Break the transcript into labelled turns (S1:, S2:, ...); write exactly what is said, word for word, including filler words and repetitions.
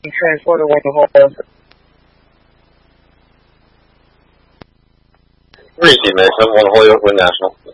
S1: Transporter one to Holyoke.
S2: Three C Mason, one Holyoke Wind National.